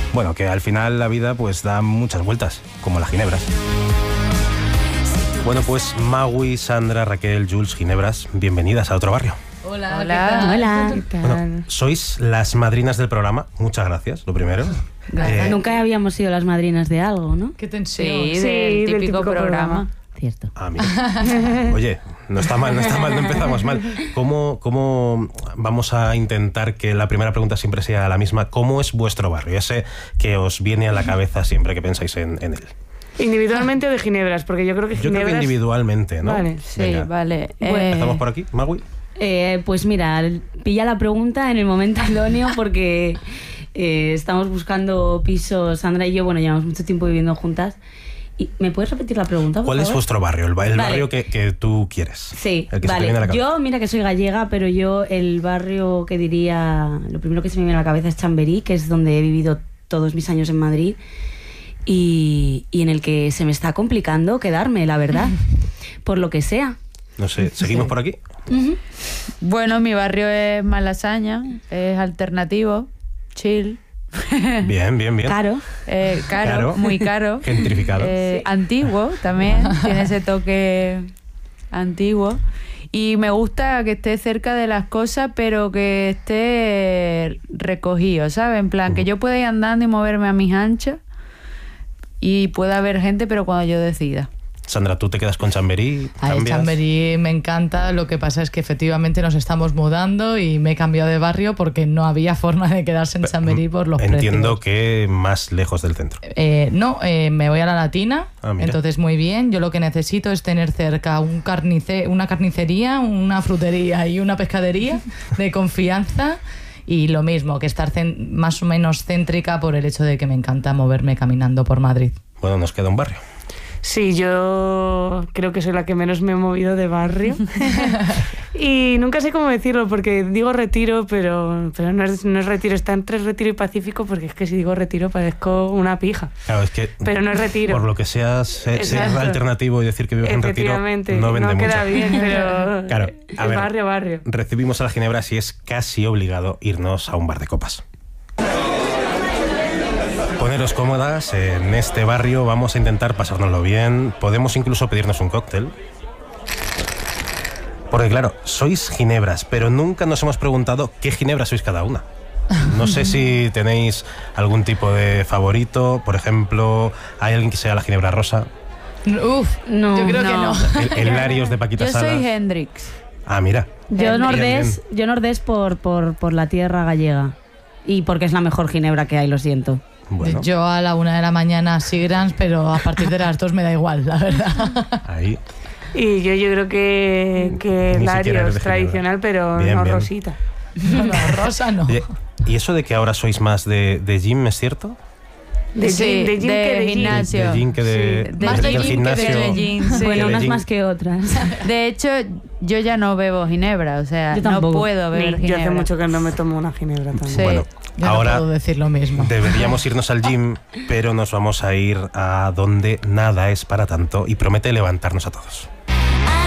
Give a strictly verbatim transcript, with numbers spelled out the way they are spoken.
Bueno, que al final la vida pues da muchas vueltas, como las ginebras. Bueno, pues Magui, Sandra, Raquel, Jules, Ginebras, bienvenidas a Otro Barrio. Hola, hola, hola. ¿Qué tal? Bueno, sois las madrinas del programa, muchas gracias, lo primero. Eh, Nunca habíamos sido las madrinas de algo, ¿no? Qué tensión. Sí, Sí, del, del típico, típico programa. programa. Cierto. Ah, mira. Oye, no está mal, no está mal, no empezamos mal. ¿Cómo, cómo vamos a intentar que la primera pregunta siempre sea la misma? ¿Cómo es vuestro barrio? Ese que os viene a la cabeza siempre que pensáis en, en él. ¿Individualmente o de Ginebras? Porque yo creo que Ginebras... Yo creo que individualmente, ¿no? Vale. Sí, Venga. vale. Bueno, Eh, ¿empezamos por aquí, Magui? eh, pues mira, pilla la pregunta en el momento idóneo porque eh, estamos buscando pisos. Sandra y yo, bueno, llevamos mucho tiempo viviendo juntas. ¿Y ¿Me puedes repetir la pregunta, por ¿Cuál favor? es vuestro barrio? El, ba- el Vale. barrio que, que tú quieres. Sí, el que se te vale. viene a la cabeza. Yo, mira que soy gallega, pero yo el barrio que diría... Lo primero que se me viene a la cabeza es Chamberí, que es donde he vivido todos mis años en Madrid. Y, y en el que se me está complicando quedarme, la verdad, por lo que sea. No sé, ¿seguimos por aquí? Uh-huh. Bueno, mi barrio es Malasaña, es alternativo, chill. Bien, bien, bien. Caro. Eh, caro, Caro. muy caro. Gentrificado. Eh, Antiguo también, tiene ese toque antiguo. Y me gusta que esté cerca de las cosas, pero que esté recogido, ¿sabes? En plan, que yo pueda ir andando y moverme a mis anchas y pueda haber gente, pero cuando yo decida. Sandra, tú te quedas con Chamberí. Ay, cambias? Chamberí me encanta, lo que pasa es que efectivamente nos estamos mudando y me he cambiado de barrio porque no había forma de quedarse en Chamberí por los Entiendo precios. que más lejos del centro. Eh, no, eh, me voy a la Latina, Ah, mira. entonces muy bien. Yo lo que necesito es tener cerca un carnice, una carnicería, una frutería y una pescadería de confianza. Y lo mismo, que estar cen- más o menos céntrica por el hecho de que me encanta moverme caminando por Madrid. Bueno, nos queda un barrio. Sí, yo creo que soy la que menos me he movido de barrio. Y nunca sé cómo decirlo, porque digo Retiro, pero, pero no, es, no es Retiro, está entre Retiro y Pacífico, porque es que si digo Retiro parezco una pija. Claro, es que Pero no es Retiro. por lo que sea, se- ser Exacto. alternativo y decir que vives en Retiro Efectivamente, no vende mucho. queda bien, pero Claro, a ver. barrio, barrio. Recibimos a la Ginebras y es casi obligado irnos a un bar de copas. Poneros cómodas, en este barrio vamos a intentar pasárnoslo bien, podemos incluso pedirnos un cóctel. Porque claro, sois ginebras, pero nunca nos hemos preguntado qué ginebra sois cada una. No sé si tenéis algún tipo de favorito, por ejemplo, ¿hay alguien que sea la ginebra rosa? Uf, No, yo creo no. que no. El, el Larios de Paquita Yo Salas. soy Hendrix. Ah, mira. Yo Bien, nordés, bien. yo nordés por, por, por la tierra gallega. Y porque es la mejor ginebra que hay, lo siento. Bueno, Yo a la una de la mañana Sigrans, pero a partir de las dos me da igual, la verdad. ahí. Y yo, yo creo que, que Ni siquiera eres Larios de tradicional, pero Bien, no bien. rosita. No, no, Rosa no. Oye, ¿y eso de que ahora sois más de, de gym, es cierto? De Sí, gym, de gym de que de gym. gimnasio. De gym que de, Sí, de- más de del gym que de gimnasio. gym, sí. que Bueno, de unas gym. más que otras. De hecho, yo ya no bebo ginebra, o sea, Yo no tampoco. puedo beber Ni- yo ginebra. hace mucho que no me tomo una ginebra también. Sí. Bueno, Yo ahora no puedo decir lo mismo. deberíamos irnos al gym, pero nos vamos a ir a donde nada es para tanto y promete levantarnos a todos.